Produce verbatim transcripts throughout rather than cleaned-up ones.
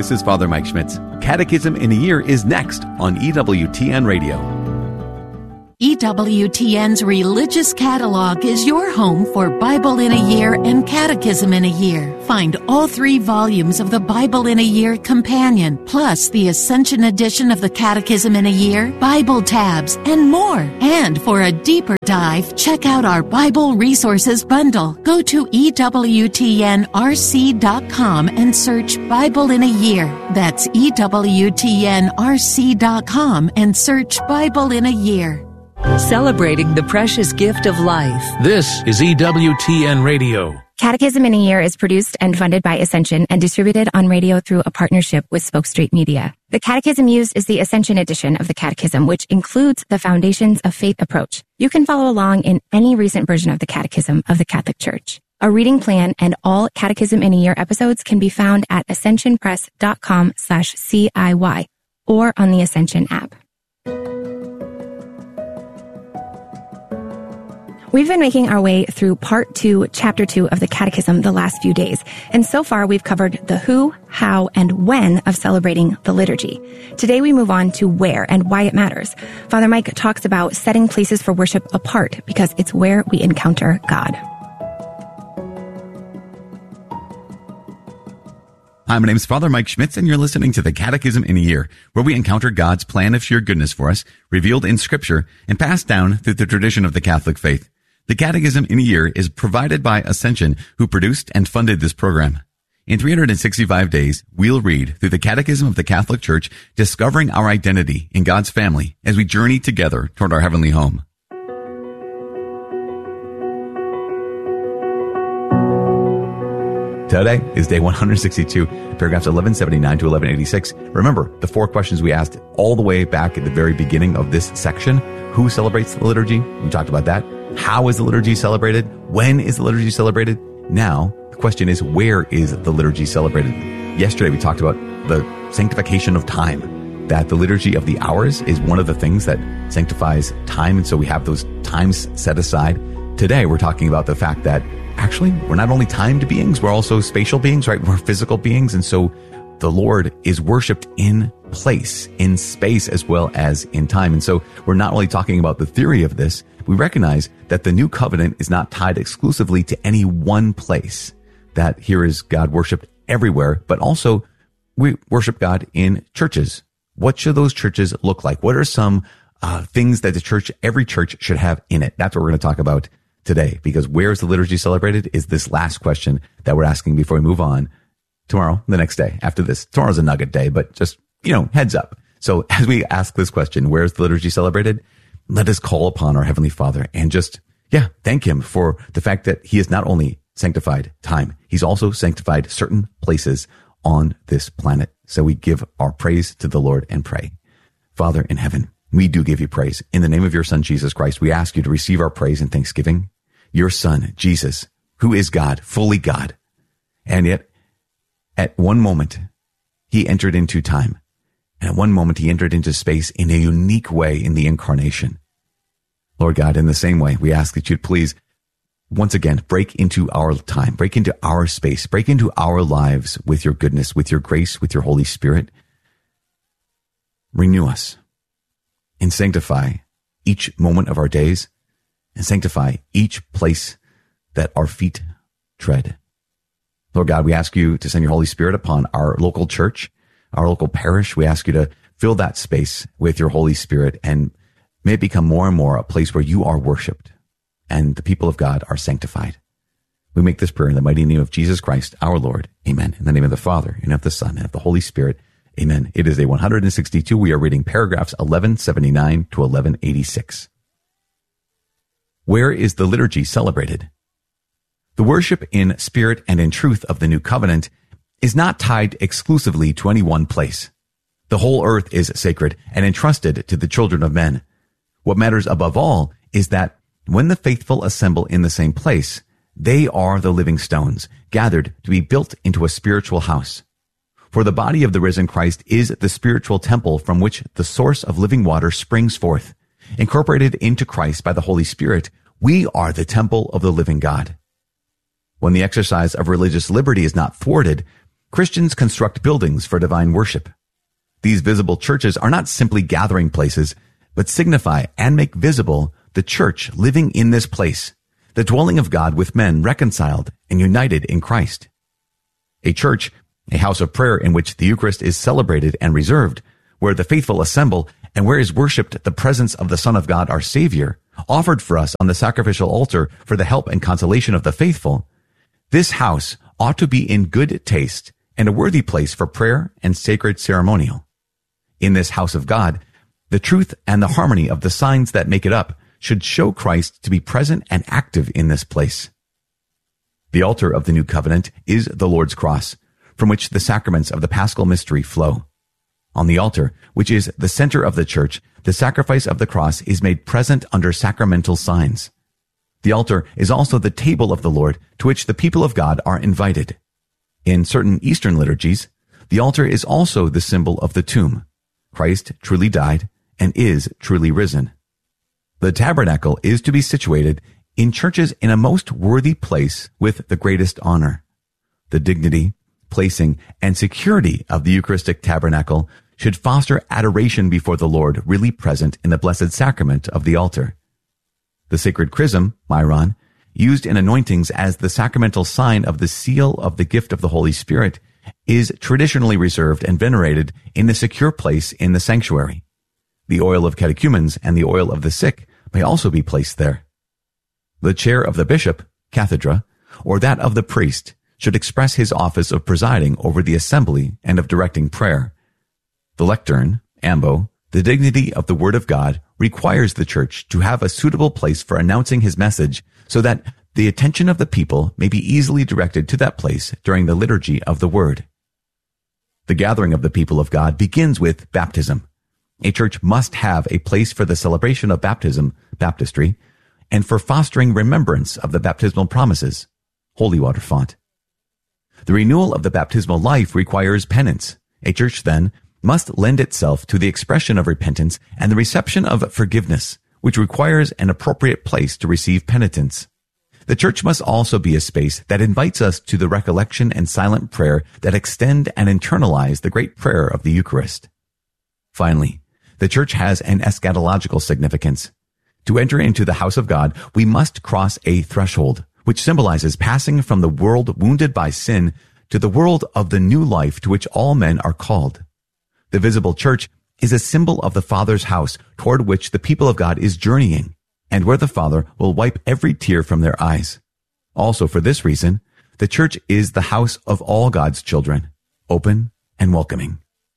this is Father Mike Schmitz. Catechism in a Year is next on E W T N Radio. E W T N's Religious Catalog is your home for Bible in a Year and Catechism in a Year. Find all three volumes of the Bible in a Year Companion, plus the Ascension edition of the Catechism in a Year, Bible tabs, and more. And for a deeper dive, check out our Bible Resources Bundle. Go to E W T N R C dot com and search Bible in a Year. That's E W T N R C dot com and search Bible in a Year. Celebrating the precious gift of life. This is E W T N Radio. Catechism in a Year is produced and funded by Ascension and distributed on radio through a partnership with Spoke Street Media. The catechism used is the Ascension edition of the Catechism, which includes the Foundations of Faith approach. You can follow along in any recent version of the Catechism of the Catholic Church. A reading plan and all Catechism in a Year episodes can be found at ascensionpress.com slash CIY or on the Ascension app. We've been making our way through part two, chapter two of the Catechism the last few days. And so far we've covered the who, how, and when of celebrating the liturgy. Today we move on to where and why it matters. Father Mike talks about setting places for worship apart because it's where we encounter God. Hi, my name is Father Mike Schmitz, and you're listening to the Catechism in a Year, where we encounter God's plan of sheer goodness for us, revealed in Scripture, and passed down through the tradition of the Catholic faith. The Catechism in a Year is provided by Ascension, who produced and funded this program. In three hundred sixty-five days, we'll read through the Catechism of the Catholic Church, discovering our identity in God's family as we journey together toward our heavenly home. Today is day one hundred sixty-two, paragraphs eleven seventy-nine to eleven eighty-six. Remember, the four questions we asked all the way back at the very beginning of this section. Who celebrates the liturgy? We talked about that. How is the liturgy celebrated? When is the liturgy celebrated? Now, the question is, where is the liturgy celebrated? Yesterday, we talked about the sanctification of time, that the liturgy of the hours is one of the things that sanctifies time, and so we have those times set aside. Today, we're talking about the fact that actually, we're not only timed beings, we're also spatial beings, right? We're physical beings, and so the Lord is worshipped in place, in space, as well as in time. And so we're not only talking about the theory of this, we recognize that the new covenant is not tied exclusively to any one place, that here is God worshipped everywhere, but also we worship God in churches. What should those churches look like? What are some uh, things that the church, every church should have in it? That's what we're going to talk about today, because where is the liturgy celebrated is this last question that we're asking before we move on. Tomorrow, the next day after this. Tomorrow's a nugget day, but just, you know, heads up. So as we ask this question, where is the liturgy celebrated? Let us call upon our Heavenly Father and just, yeah, thank Him for the fact that He has not only sanctified time, He's also sanctified certain places on this planet. So we give our praise to the Lord and pray. Father in heaven, we do give You praise. In the name of Your Son, Jesus Christ, we ask You to receive our praise and thanksgiving. Your Son, Jesus, who is God, fully God, and yet at one moment, He entered into time. And at one moment, He entered into space in a unique way in the incarnation. Lord God, in the same way, we ask that You'd please, once again, break into our time, break into our space, break into our lives with Your goodness, with Your grace, with Your Holy Spirit. Renew us and sanctify each moment of our days and sanctify each place that our feet tread. Lord God, we ask You to send Your Holy Spirit upon our local church, our local parish. We ask You to fill that space with Your Holy Spirit, and may it become more and more a place where You are worshiped and the people of God are sanctified. We make this prayer in the mighty name of Jesus Christ, our Lord. Amen. In the name of the Father, and of the Son, and of the Holy Spirit. Amen. It is day one hundred sixty-two. We are reading paragraphs eleven seventy-nine to eleven eighty-six. Where is the liturgy celebrated? The worship in spirit and in truth of the new covenant is not tied exclusively to any one place. The whole earth is sacred and entrusted to the children of men. What matters above all is that when the faithful assemble in the same place, they are the living stones, gathered to be built into a spiritual house. For the body of the risen Christ is the spiritual temple from which the source of living water springs forth. Incorporated into Christ by the Holy Spirit, we are the temple of the living God. When the exercise of religious liberty is not thwarted, Christians construct buildings for divine worship. These visible churches are not simply gathering places, but signify and make visible the church living in this place, the dwelling of God with men reconciled and united in Christ. A church, a house of prayer in which the Eucharist is celebrated and reserved, where the faithful assemble and where is worshipped the presence of the Son of God, our Savior, offered for us on the sacrificial altar for the help and consolation of the faithful. This house ought to be in good taste and a worthy place for prayer and sacred ceremonial. In this house of God, the truth and the harmony of the signs that make it up should show Christ to be present and active in this place. The altar of the new covenant is the Lord's cross, from which the sacraments of the Paschal mystery flow. On the altar, which is the center of the church, the sacrifice of the cross is made present under sacramental signs. The altar is also the table of the Lord to which the people of God are invited. In certain Eastern liturgies, the altar is also the symbol of the tomb. Christ truly died and is truly risen. The tabernacle is to be situated in churches in a most worthy place with the greatest honor. The dignity, placing, and security of the Eucharistic tabernacle should foster adoration before the Lord really present in the Blessed Sacrament of the altar. The sacred chrism, myron, used in anointings as the sacramental sign of the seal of the gift of the Holy Spirit, is traditionally reserved and venerated in a secure place in the sanctuary. The oil of catechumens and the oil of the sick may also be placed there. The chair of the bishop, cathedra, or that of the priest should express his office of presiding over the assembly and of directing prayer. The lectern, ambo, the dignity of the Word of God, requires the church to have a suitable place for announcing his message so that the attention of the people may be easily directed to that place during the liturgy of the Word. The gathering of the people of God begins with baptism. A church must have a place for the celebration of baptism, baptistry, and for fostering remembrance of the baptismal promises, holy water font. The renewal of the baptismal life requires penance. A church, then, must lend itself to the expression of repentance and the reception of forgiveness, which requires an appropriate place to receive penitents. The church must also be a space that invites us to the recollection and silent prayer that extend and internalize the great prayer of the Eucharist. Finally, the church has an eschatological significance. To enter into the house of God, we must cross a threshold, which symbolizes passing from the world wounded by sin to the world of the new life to which all men are called. The visible church is a symbol of the Father's house toward which the people of God is journeying, and where the Father will wipe every tear from their eyes. Also, for this reason, the church is the house of all God's children, open and welcoming.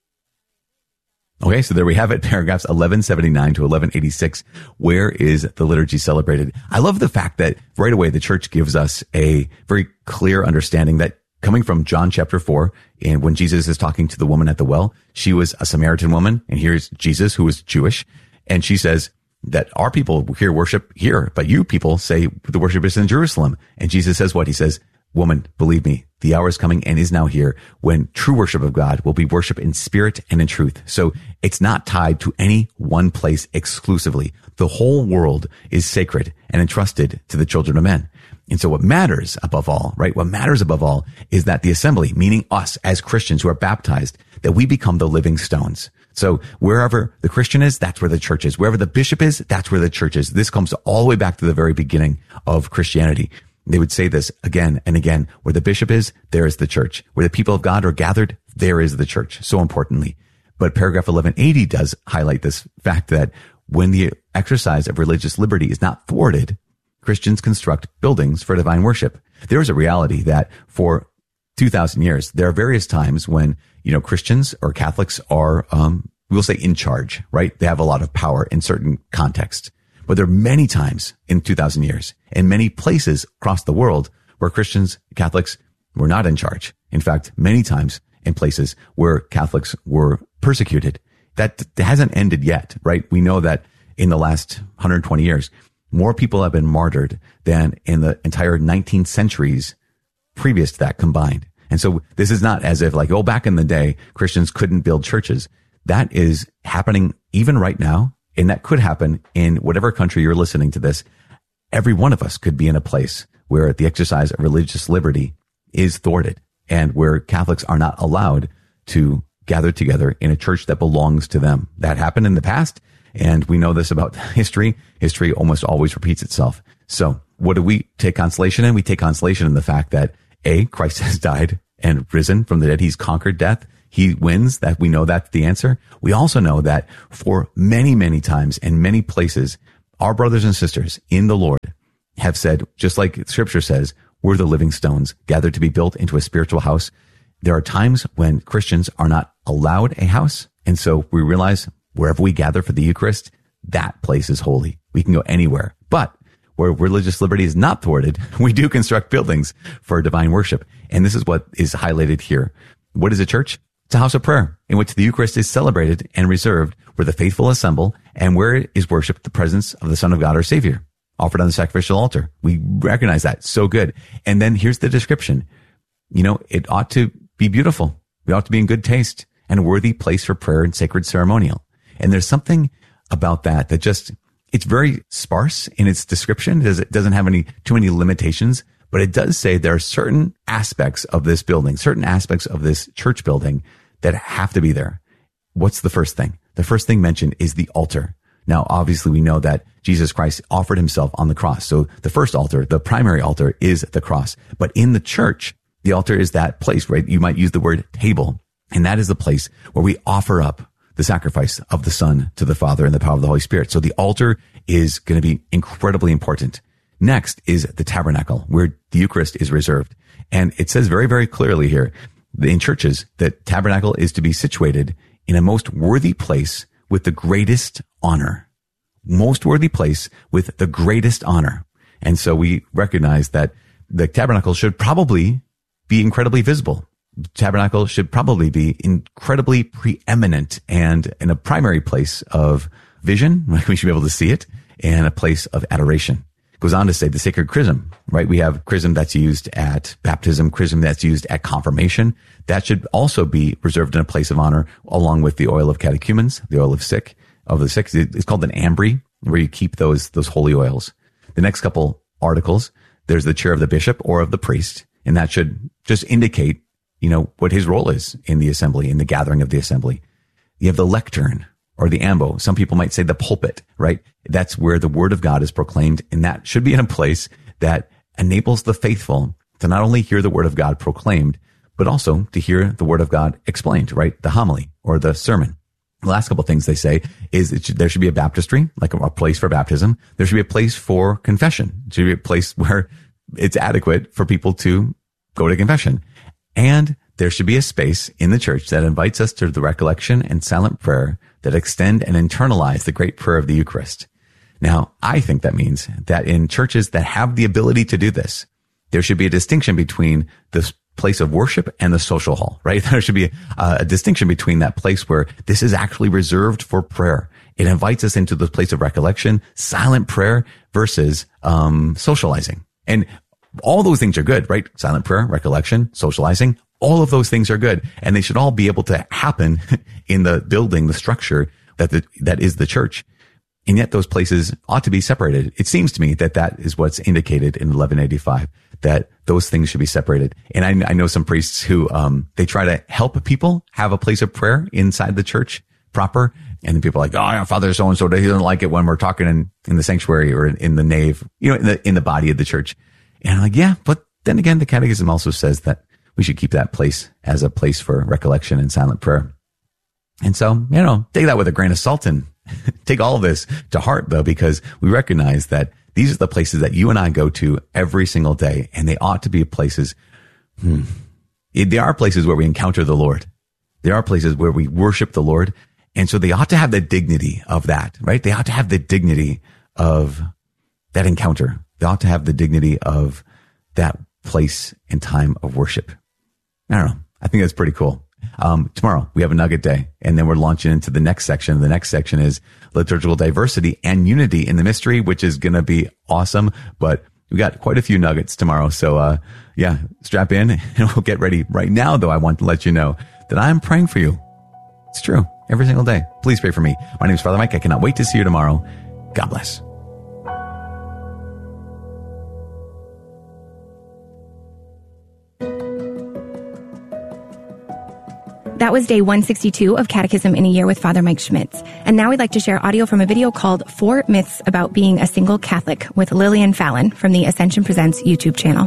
Okay, so there we have it, paragraphs eleven seventy-nine to eleven eighty-six. Where is the liturgy celebrated? I love the fact that right away the church gives us a very clear understanding that coming from John chapter four, and when Jesus is talking to the woman at the well, she was a Samaritan woman, and here's Jesus, who is Jewish, and she says that our people here worship here, but you people say the worship is in Jerusalem. And Jesus says what? He says, woman, believe me, the hour is coming and is now here when true worship of God will be worship in spirit and in truth. So it's not tied to any one place exclusively. The whole world is sacred and entrusted to the children of men. And so what matters above all, right? What matters above all is that the assembly, meaning us as Christians who are baptized, that we become the living stones. So wherever the Christian is, that's where the church is. Wherever the bishop is, that's where the church is. This comes all the way back to the very beginning of Christianity. They would say this again and again. Where the bishop is, there is the church. Where the people of God are gathered, there is the church. So importantly. But paragraph eleven eighty does highlight this fact that when the exercise of religious liberty is not thwarted, Christians construct buildings for divine worship. There is a reality that for two thousand years, there are various times when, you know, Christians or Catholics are, um, we'll say in charge, right? They have a lot of power in certain contexts. But there are many times in two thousand years and many places across the world where Christians, Catholics were not in charge. In fact, many times in places where Catholics were persecuted. That hasn't ended yet, right? We know that in the last one hundred twenty years, more people have been martyred than in the entire nineteen centuries previous to that combined. And so this is not as if like, oh, back in the day, Christians couldn't build churches. That is happening even right now. And that could happen in whatever country you're listening to this. Every one of us could be in a place where the exercise of religious liberty is thwarted. and where Catholics are not allowed to gather together in a church that belongs to them. That happened in the past, and we know this about history. History almost always repeats itself. So what do we take consolation in? We take consolation in the fact that A, Christ has died and risen from the dead. He's conquered death. He wins. That we know that's the answer. We also know that for many, many times and many places, our brothers and sisters in the Lord have said, just like Scripture says, we're the living stones gathered to be built into a spiritual house. There are times when Christians are not allowed a house. And so we realize wherever we gather for the Eucharist, that place is holy. We can go anywhere. But where religious liberty is not thwarted, we do construct buildings for divine worship. And this is what is highlighted here. What is a church? It's a house of prayer in which the Eucharist is celebrated and reserved, where the faithful assemble and where is worshiped the presence of the Son of God, our Savior, offered on the sacrificial altar. We recognize that. So good. And then here's the description. You know, it ought to be beautiful. We ought to be in good taste and a worthy place for prayer and sacred ceremonial. And there's something about that that just, it's very sparse in its description. It doesn't have any, too many limitations, but it does say there are certain aspects of this building, certain aspects of this church building that have to be there. What's the first thing? The first thing mentioned is the altar. Now, obviously, we know that Jesus Christ offered himself on the cross. So the first altar, the primary altar, is the cross. But in the church, the altar is that place, right? You might use the word table. And that is the place where we offer up the sacrifice of the Son to the Father in the power of the Holy Spirit. So the altar is going to be incredibly important. Next is the tabernacle, where the Eucharist is reserved. And it says very, very clearly here in churches that tabernacle is to be situated in a most worthy place with the greatest honor. Most worthy place with the greatest honor. And so we recognize that the tabernacle should probably be incredibly visible. The tabernacle should probably be incredibly preeminent and in a primary place of vision. We should be able to see it, and a place of adoration. It goes on to say the sacred chrism, right? We have chrism that's used at baptism, chrism that's used at confirmation. That should also be reserved in a place of honor, along with the oil of catechumens, the oil of sick, of the sick. It's called an ambry, where you keep those, those holy oils. The next couple articles, there's the chair of the bishop or of the priest, and that should just indicate, you know, what his role is in the assembly, in the gathering of the assembly. You have the lectern or the ambo. Some people might say the pulpit, right? That's where the word of God is proclaimed. And that should be in a place that enables the faithful to not only hear the word of God proclaimed, but also to hear the word of God explained, right? The homily or the sermon. The last couple of things they say is it should, there should be a baptistry, like a, a place for baptism. There should be a place for confession. There should be a place where it's adequate for people to go to confession. And there should be a space in the church that invites us to the recollection and silent prayer that extend and internalize the great prayer of the Eucharist. Now, I think that means that in churches that have the ability to do this, there should be a distinction between the place of worship and the social hall, right? There should be a, a distinction between that place where this is actually reserved for prayer. It invites us into the place of recollection, silent prayer versus um socializing. And all those things are good, right? Silent prayer, recollection, socializing, all of those things are good. And they should all be able to happen in the building, the structure that the, that is the church. And yet those places ought to be separated. It seems to me that that is what's indicated in eleven eighty-five, that those things should be separated. And I, I know some priests who, um, they try to help people have a place of prayer inside the church proper. And people are like, oh, yeah, Father so-and-so, he doesn't like it when we're talking in, in the sanctuary or in, in the nave, you know, in the, in the body of the church. And I'm like, yeah, but then again, the Catechism also says that we should keep that place as a place for recollection and silent prayer. And so, you know, take that with a grain of salt and take all of this to heart, though, because we recognize that these are the places that you and I go to every single day, and they ought to be places, hmm, there are places where we encounter the Lord. There are places where we worship the Lord. And so they ought to have the dignity of that, right? They ought to have the dignity of that encounter. They ought to have the dignity of that place and time of worship. I don't know. I think that's pretty cool. Um, tomorrow we have a nugget day, and then we're launching into the next section. The next section is liturgical diversity and unity in the mystery, which is going to be awesome. But we got quite a few nuggets tomorrow. So, uh, yeah, strap in and we'll get ready. Right now, though, I want to let you know that I'm praying for you. It's true. Every single day. Please pray for me. My name is Father Mike. I cannot wait to see you tomorrow. God bless. That was day one sixty-two of Catechism in a Year with Father Mike Schmitz. And now we'd like to share audio from a video called Four Myths About Being a Single Catholic with Lillian Fallon from the Ascension Presents YouTube channel.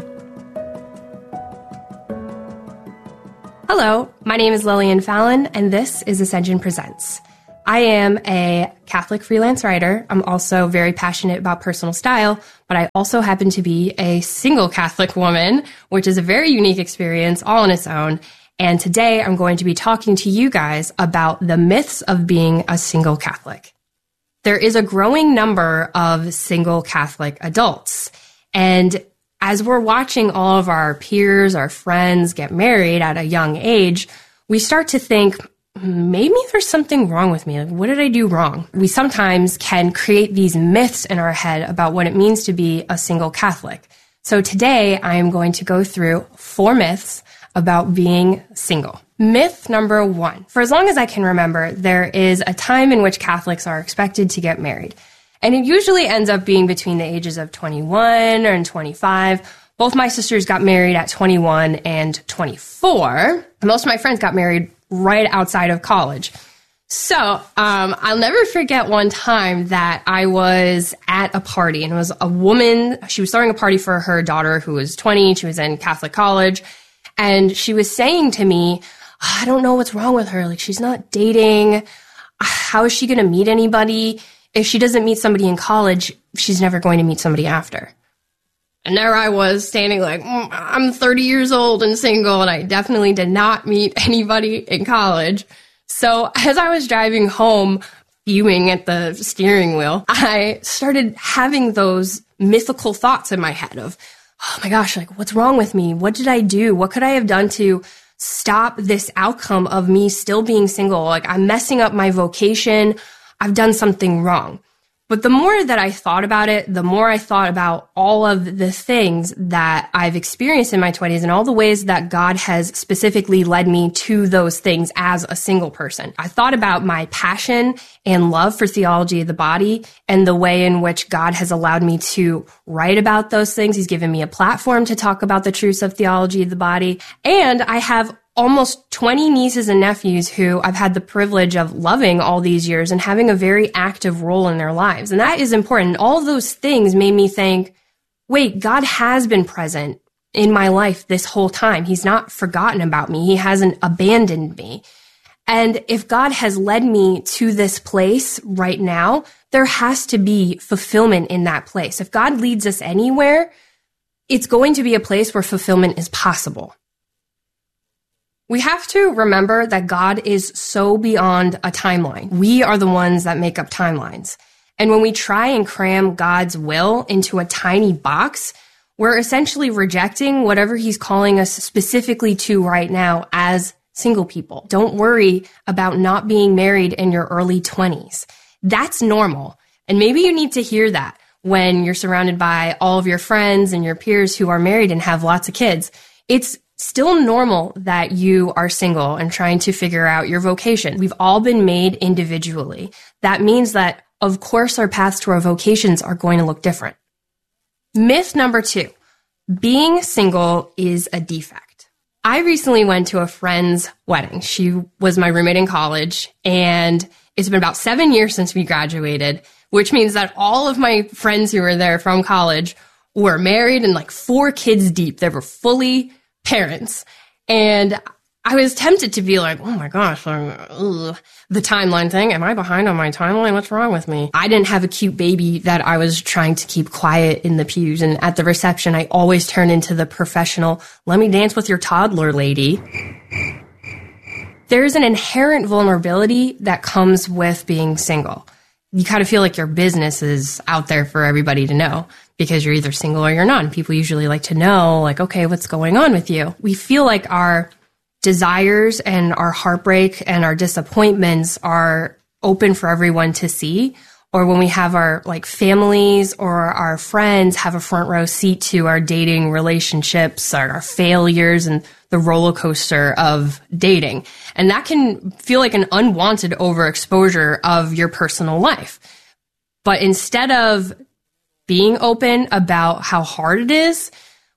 Hello, my name is Lillian Fallon, and this is Ascension Presents. I am a Catholic freelance writer. I'm also very passionate about personal style, but I also happen to be a single Catholic woman, which is a very unique experience all on its own. And today I'm going to be talking to you guys about the myths of being a single Catholic. There is a growing number of single Catholic adults. And as we're watching all of our peers, our friends get married at a young age, we start to think, maybe there's something wrong with me. Like, what did I do wrong? We sometimes can create these myths in our head about what it means to be a single Catholic. So today I am going to go through four myths about being single. Myth number one. For as long as I can remember, there is a time in which Catholics are expected to get married. And it usually ends up being between the ages of twenty-one and twenty-five. Both my sisters got married at twenty-one and twenty-four. Most of my friends got married right outside of college. So um, I'll never forget one time that I was at a party, and it was a woman. She was throwing a party for her daughter who was twenty. She was in Catholic college. And she was saying to me, I don't know what's wrong with her. Like, she's not dating. How is she going to meet anybody? If she doesn't meet somebody in college, she's never going to meet somebody after. And there I was standing like, mm, I'm thirty years old and single, and I definitely did not meet anybody in college. So as I was driving home, fuming at the steering wheel, I started having those mythical thoughts in my head of, oh my gosh, like, what's wrong with me? What did I do? What could I have done to stop this outcome of me still being single? Like, I'm messing up my vocation. I've done something wrong. But the more that I thought about it, the more I thought about all of the things that I've experienced in my twenties and all the ways that God has specifically led me to those things as a single person. I thought about my passion and love for theology of the body and the way in which God has allowed me to write about those things. He's given me a platform to talk about the truths of theology of the body. And I have almost twenty nieces and nephews who I've had the privilege of loving all these years and having a very active role in their lives. And that is important. All of those things made me think, wait, God has been present in my life this whole time. He's not forgotten about me. He hasn't abandoned me. And if God has led me to this place right now, there has to be fulfillment in that place. If God leads us anywhere, it's going to be a place where fulfillment is possible. We have to remember that God is so beyond a timeline. We are the ones that make up timelines. And when we try and cram God's will into a tiny box, we're essentially rejecting whatever he's calling us specifically to right now as single people. Don't worry about not being married in your early twenties. That's normal. And maybe you need to hear that when you're surrounded by all of your friends and your peers who are married and have lots of kids. It's still normal that you are single and trying to figure out your vocation. We've all been made individually. That means that, of course, our paths to our vocations are going to look different. Myth number two, being single is a defect. I recently went to a friend's wedding. She was my roommate in college, and it's been about seven years since we graduated, which means that all of my friends who were there from college were married and like four kids deep. They were fully parents. And I was tempted to be like, oh my gosh, ugh, the timeline thing. Am I behind on my timeline? What's wrong with me? I didn't have a cute baby that I was trying to keep quiet in the pews. And at the reception, I always turn into the professional, let me dance with your toddler lady. There's an inherent vulnerability that comes with being single. You kind of feel like your business is out there for everybody to know because you're either single or you're not. And people usually like to know, like, okay, what's going on with you? We feel like our desires and our heartbreak and our disappointments are open for everyone to see. Or when we have our like families or our friends have a front row seat to our dating relationships, our, our failures and the roller coaster of dating. And that can feel like an unwanted overexposure of your personal life. But instead of being open about how hard it is,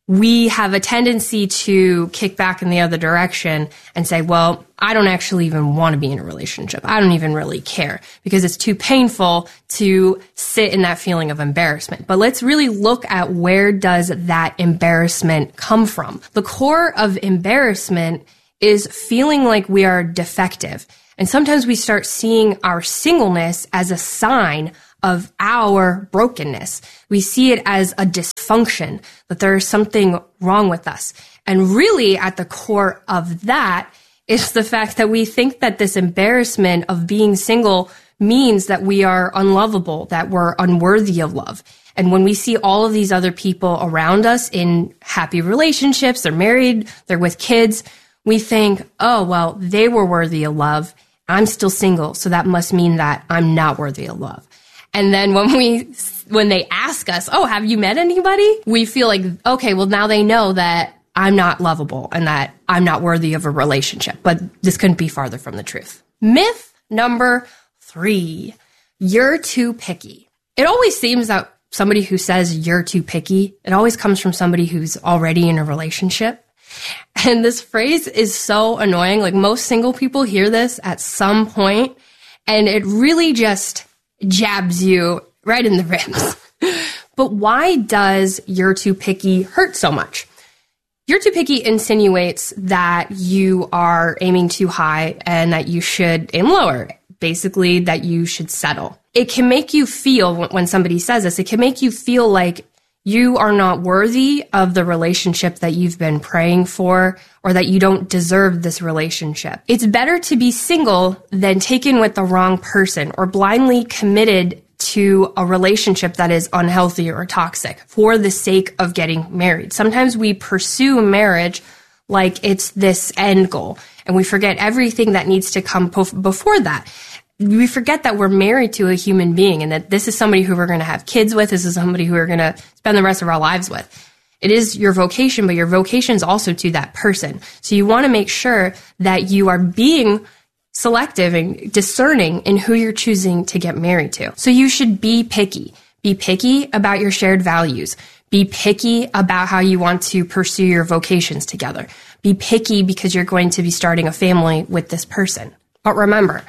we have a tendency to kick back in the other direction and say, well, I don't actually even want to be in a relationship. I don't even really care because it's too painful to sit in that feeling of embarrassment. But let's really look at where does that embarrassment come from. The core of embarrassment is feeling like we are defective. And sometimes we start seeing our singleness as a sign of our brokenness. We see it as a dysfunction, that there is something wrong with us. And really at the core of that is the fact that we think that this embarrassment of being single means that we are unlovable, that we're unworthy of love. And when we see all of these other people around us in happy relationships, they're married, they're with kids, we think, oh, well, they were worthy of love. I'm still single, so that must mean that I'm not worthy of love. And then when we, when they ask us, oh, have you met anybody? We feel like, okay, well, now they know that I'm not lovable and that I'm not worthy of a relationship. But this couldn't be farther from the truth. Myth number three, you're too picky. It always seems that somebody who says you're too picky, it always comes from somebody who's already in a relationship. And this phrase is so annoying. Like most single people hear this at some point, and it really just jabs you right in the ribs. But why does you're too picky hurt so much? You're too picky insinuates that you are aiming too high and that you should aim lower. Basically, that you should settle. It can make you feel, when somebody says this, it can make you feel like you are not worthy of the relationship that you've been praying for, or that you don't deserve this relationship. It's better to be single than taken with the wrong person or blindly committed to a relationship that is unhealthy or toxic for the sake of getting married. Sometimes we pursue marriage like it's this end goal, and we forget everything that needs to come before that. We forget that we're married to a human being and that this is somebody who we're going to have kids with. This is somebody who we're going to spend the rest of our lives with. It is your vocation, but your vocation is also to that person. So you want to make sure that you are being selective and discerning in who you're choosing to get married to. So you should be picky. Be picky about your shared values. Be picky about how you want to pursue your vocations together. Be picky because you're going to be starting a family with this person. But remember,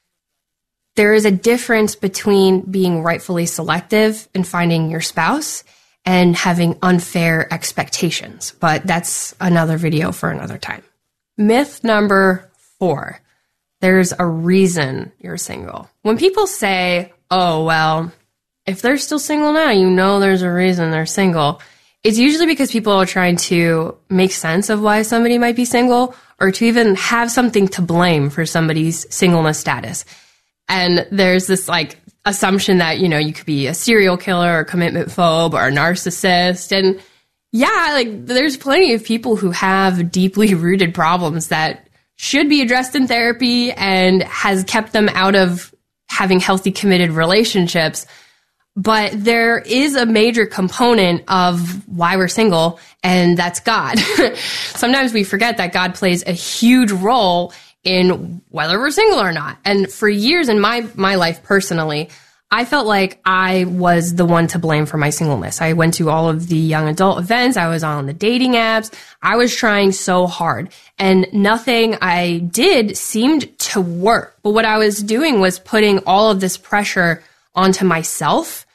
there is a difference between being rightfully selective and finding your spouse and having unfair expectations. But that's another video for another time. Myth number four, there's a reason you're single. When people say, oh, well, if they're still single now, you know there's a reason they're single. It's usually because people are trying to make sense of why somebody might be single, or to even have something to blame for somebody's singleness status. And there's this like assumption that, you know, you could be a serial killer or commitment phobe or a narcissist. And yeah, like there's plenty of people who have deeply rooted problems that should be addressed in therapy and has kept them out of having healthy, committed relationships. But there is a major component of why we're single, and that's God. Sometimes we forget that God plays a huge role in whether we're single or not. And for years in my, my life personally, I felt like I was the one to blame for my singleness. I went to all of the young adult events. I was on the dating apps. I was trying so hard, and nothing I did seemed to work. But what I was doing was putting all of this pressure onto myself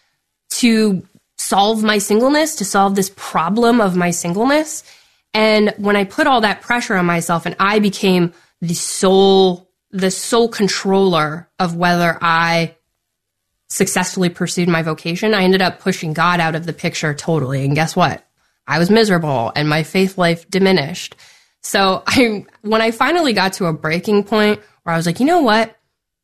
to solve my singleness, to solve this problem of my singleness. And when I put all that pressure on myself and I became the sole, the sole controller of whether I successfully pursued my vocation, I ended up pushing God out of the picture totally. And guess what? I was miserable and my faith life diminished. So I, when I finally got to a breaking point where I was like, you know what?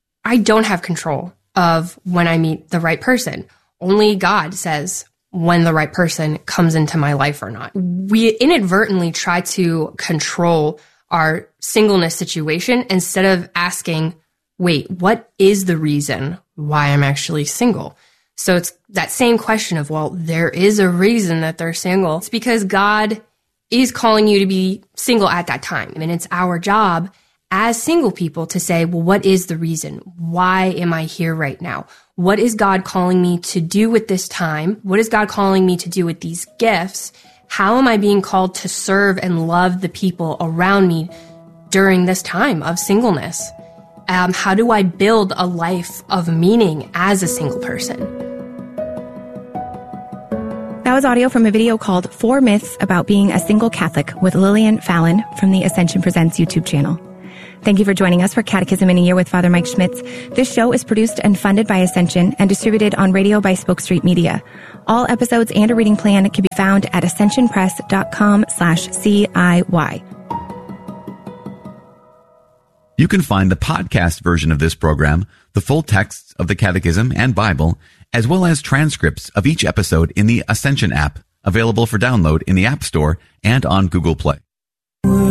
I don't have control of when I meet the right person. Only God says when the right person comes into my life or not. We inadvertently try to control our singleness situation instead of asking, wait, what is the reason why I'm actually single? So it's that same question of, well, there is a reason that they're single. It's because God is calling you to be single at that time. And it's our job as single people to say, well, what is the reason? Why am I here right now? What is God calling me to do with this time? What is God calling me to do with these gifts? How am I being called to serve and love the people around me during this time of singleness? Um, how do I build a life of meaning as a single person? That was audio from a video called Four Myths About Being a Single Catholic with Lillian Fallon from the Ascension Presents YouTube channel. Thank you for joining us for Catechism in a Year with Father Mike Schmitz. This show is produced and funded by Ascension and distributed on radio by Spoke Street Media. All episodes and a reading plan can be found at ascensionpress.com slash CIY. You can find the podcast version of this program, the full texts of the Catechism and Bible, as well as transcripts of each episode in the Ascension app, available for download in the App Store and on Google Play.